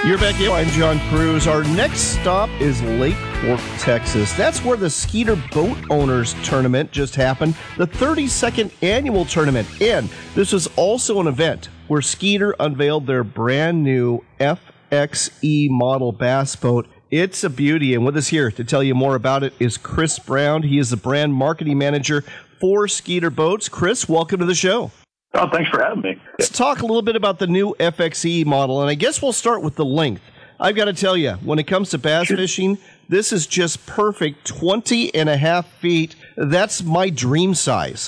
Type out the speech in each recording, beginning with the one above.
You're back in. I'm John Cruz. Our next stop is Lake Fork, Texas. That's where the Skeeter Boat Owners Tournament just happened, the 32nd annual tournament. And this was also an event where Skeeter unveiled their brand new FXE model bass boat. It's a beauty, and with us here to tell you more about it is Chris Brown. He is the brand marketing manager for Skeeter Boats. Chris, welcome to the show. Oh, thanks for having me. Let's talk a little bit about the new FXE model, and I guess we'll start with the length. I've got to tell you, when it comes to bass fishing, this is just perfect, 20 and a half feet. That's my dream size.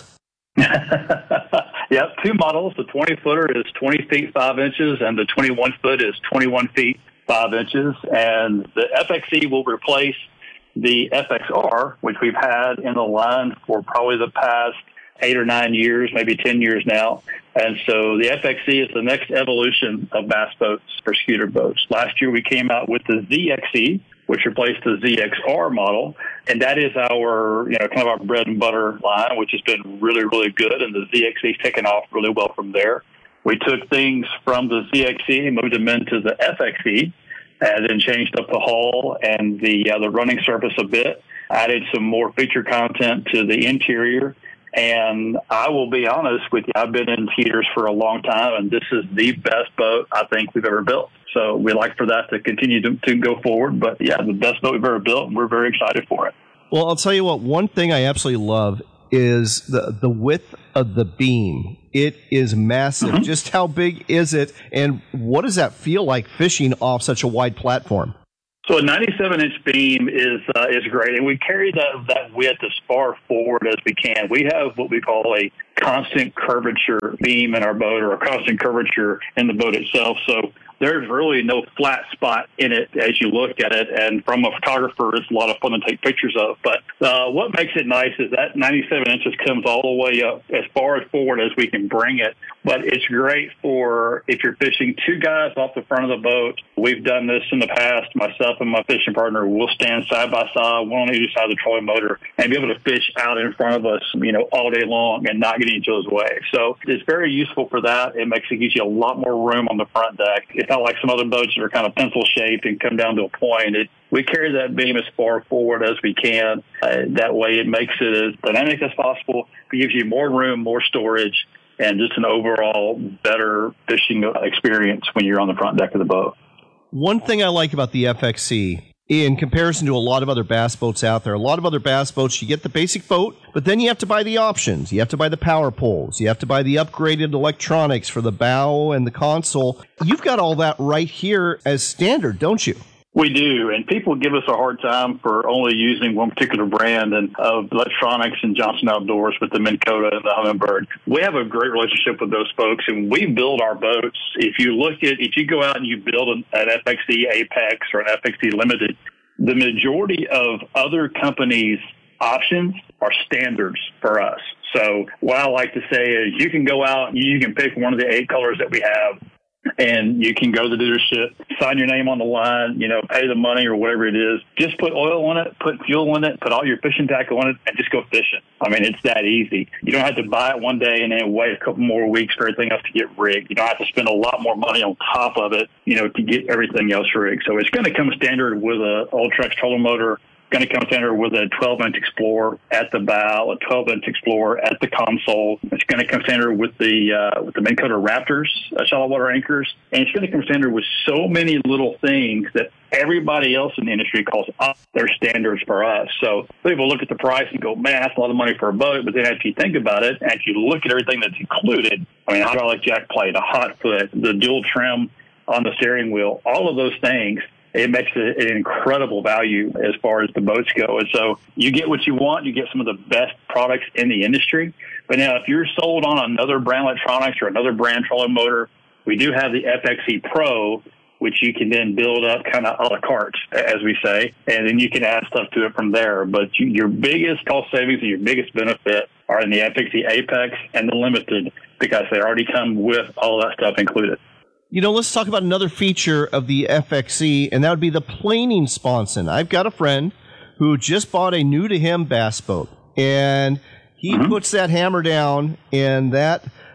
Yep, two models. The 20-footer is 20 feet 5 inches, and the 21-foot is 21 feet 5 inches. And the FXE will replace the FXR, which we've had in the line for probably the past 8 or 9 years, maybe 10 years now. And so the FXE is the next evolution of bass boats for Skeeter boats. Last year we came out with the ZXE, which replaced the ZXR model. And that is our, kind of our bread and butter line, which has been really, really good. And the ZXE's taken off really well from there. We took things from the ZXE and moved them into the FXE, and then changed up the hull and the running surface a bit, added some more feature content to the interior. And I will be honest with you, I've been in heaters for a long time, and this is the best boat I think we've ever built. So we like for that to continue to go forward. But yeah, the best boat we've ever built, and we're very excited for it. Well, I'll tell you what, one thing I absolutely love is the width of the beam. It is massive. Mm-hmm. Just how big is it, and what does that feel like fishing off such a wide platform? So a 97-inch beam is great, and we carry that width as far forward as we can. We have what we call a constant curvature beam in our boat, or a constant curvature in the boat itself. So there's really no flat spot in it as you look at it, and from a photographer, it's a lot of fun to take pictures of. But what makes it nice is that 97 inches comes all the way up as far as forward as we can bring it. But it's great for if you're fishing two guys off the front of the boat. We've done this in the past. Myself and my fishing partner will stand side by side, one on either side of the trolling motor, and be able to fish out in front of us, all day long and not get in each other's way. So it's very useful for that. It gives you a lot more room on the front deck. It's not like some other boats that are kind of pencil shaped and come down to a point. We carry that beam as far forward as we can. That way it makes it as dynamic as possible. It gives you more room, more storage, and just an overall better fishing experience when you're on the front deck of the boat. One thing I like about the FXE, in comparison to a lot of other bass boats out there, a lot of other bass boats, you get the basic boat, but then you have to buy the options. You have to buy the power poles. You have to buy the upgraded electronics for the bow and the console. You've got all that right here as standard, don't you? We do, and people give us a hard time for only using one particular brand of electronics and Johnson Outdoors with the Minn Kota and the Humminbird. We have a great relationship with those folks, and we build our boats. If you go out and you build an FXE Apex or an FXE Limited, the majority of other companies' options are standards for us. So what I like to say is you can go out and you can pick one of the 8 colors that we have, and you can go to the dealership, sign your name on the line, pay the money or whatever it is. Just put oil on it, put fuel in it, put all your fishing tackle on it, and just go fishing. I mean, it's that easy. You don't have to buy it one day and then wait a couple more weeks for everything else to get rigged. You don't have to spend a lot more money on top of it, to get everything else rigged. So it's going to come standard with a Ultrex trolling motor. Going to come standard with a 12-inch Explorer at the bow, a 12-inch Explorer at the console. It's going to come standard with the Minn Kota Raptors shallow water anchors, and it's going to come standard with so many little things that everybody else in the industry calls up their standards for us. So people look at the price and go, man, that's a lot of money for a boat. But then after you think about it, and you look at everything that's included, hydraulic jack plate, a hot foot, the dual trim on the steering wheel, all of those things, it makes it an incredible value as far as the boats go. And so you get what you want. You get some of the best products in the industry. But now if you're sold on another brand electronics or another brand trolling motor, we do have the FXE Pro, which you can then build up kind of a la carte, as we say, and then you can add stuff to it from there. But your biggest cost savings and your biggest benefit are in the FXE Apex and the Limited, because they already come with all that stuff included. Let's talk about another feature of the FXE, and that would be the planing sponson. I've got a friend who just bought a new-to-him bass boat, and he puts that hammer down, and that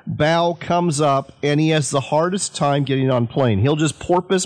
bow comes up, and he has the hardest time getting on plane. He'll just porpoise.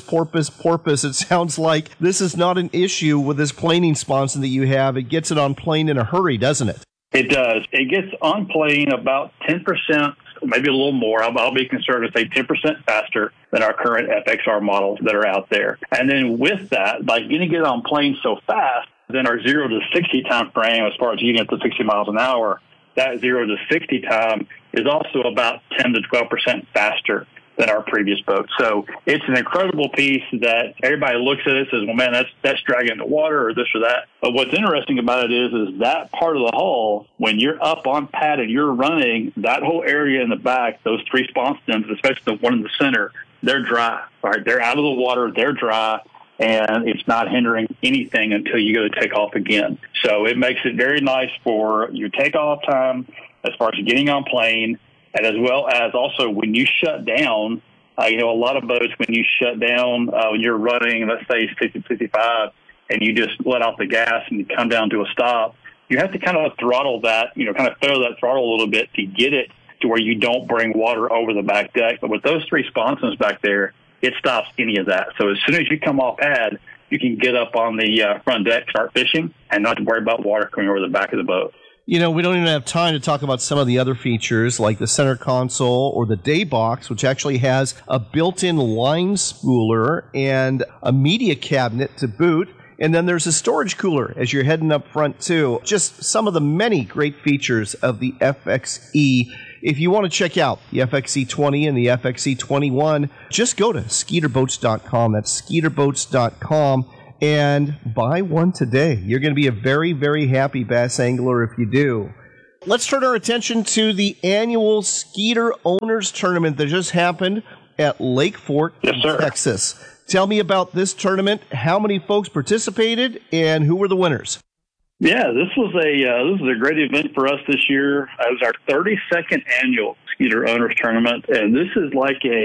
It sounds like this is not an issue with this planing sponson that you have. It gets it on plane in a hurry, doesn't it? It does. It gets on plane about 10%, maybe a little more. I'll be conservative, say 10% faster than our current FXR models that are out there. And then with that, by getting it on plane so fast, then our 0 to 60 time frame, as far as getting up to 60 miles an hour, that 0 to 60 time is also about 10 to 12% faster than our previous boat. So it's an incredible piece that everybody looks at it and says, well, man, that's dragging the water or this or that. But what's interesting about it is that part of the hull, when you're up on pad and you're running, that whole area in the back, those three sponsons, especially the one in the center, they're dry. Right? They're out of the water, they're dry, and it's not hindering anything until you go to take off again. So it makes it very nice for your takeoff time as far as getting on plane, and as well as also when you shut down, a lot of boats, when you shut down, when you're running, let's say 50, 55, and you just let off the gas and you come down to a stop, you have to kind of throttle that, kind of throw that throttle a little bit to get it to where you don't bring water over the back deck. But with those three sponsons back there, it stops any of that. So as soon as you come off pad, you can get up on the front deck, start fishing, and not to worry about water coming over the back of the boat. We don't even have time to talk about some of the other features like the center console or the day box, which actually has a built-in line spooler and a media cabinet to boot. And then there's a storage cooler as you're heading up front, too. Just some of the many great features of the FXE. If you want to check out the FXE20 and the FXE21, just go to skeeterboats.com. That's skeeterboats.com. And buy one today. You're going to be a very, very happy bass angler if you do. Let's turn our attention to the annual Skeeter Owners Tournament that just happened at Lake Fork, Texas. Tell me about this tournament, how many folks participated, and who were the winners? Yeah, this was a great event for us this year. It was our 32nd annual Skeeter Owners Tournament, and this is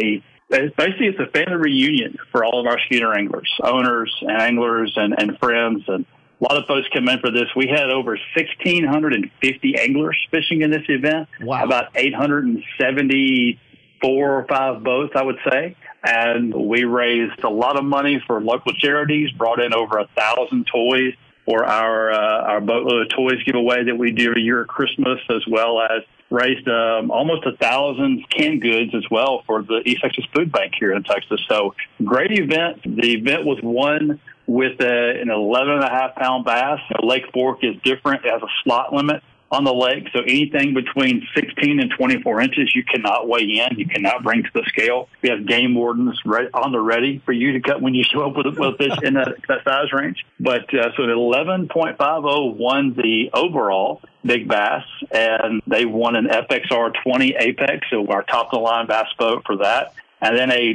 basically it's a family reunion for all of our Skeeter anglers, owners and anglers and friends, and a lot of folks come in for this. We had over 1,650 anglers fishing in this event. Wow. About 874 or 5 boats, I would say. And we raised a lot of money for local charities, brought in over 1,000 toys for our boatload of toys giveaway that we do every year at Christmas, as well as raised almost 1,000 canned goods as well for the East Texas Food Bank here in Texas. So great event. The event was won with an 11.5-pound bass. Lake Fork is different. It has a slot limit on the lake. So anything between 16 and 24 inches, you cannot weigh in. You cannot bring to the scale. We have game wardens on the ready for you to cut when you show up with a fish in that size range. But so an 11.50 won the overall big bass, and they won an FXR 20 Apex, so our top-of-the-line bass boat for that. And then a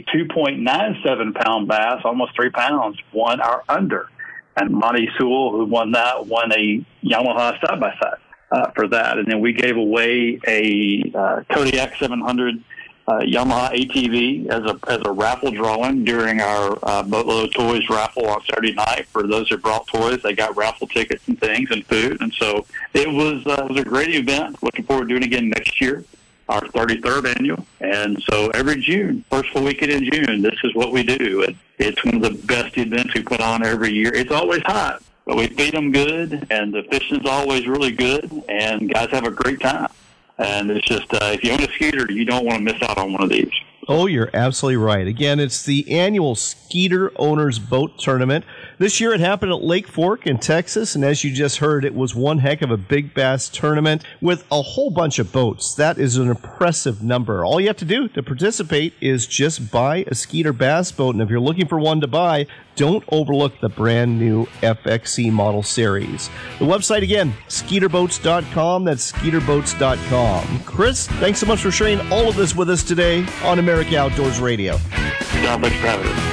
2.97-pound bass, almost 3 pounds, won our under. And Monty Sewell, who won that, won a Yamaha side-by-side for that. And then we gave away a Kodiak 700 Yamaha ATV as a raffle drawing during our Boatload of Toys raffle on Saturday night. For those who brought toys, they got raffle tickets and things and food. And so it was a great event. Looking forward to doing it again next year, our 33rd annual. And so every June, first full weekend in June, this is what we do. It's one of the best events we put on every year. It's always hot, but we feed them good, and the fishing's always really good, and guys have a great time. And it's just, if you own a Skeeter, you don't want to miss out on one of these. Oh, you're absolutely right. Again, it's the annual Skeeter Owners Boat Tournament. This year it happened at Lake Fork in Texas, and as you just heard, it was one heck of a big bass tournament with a whole bunch of boats. That is an impressive number. All you have to do to participate is just buy a Skeeter bass boat, and if you're looking for one to buy, don't overlook the brand new FXE model series. The website again, skeeterboats.com. That's skeeterboats.com. Chris, thanks so much for sharing all of this with us today on America Outdoors Radio. John, thanks for having us.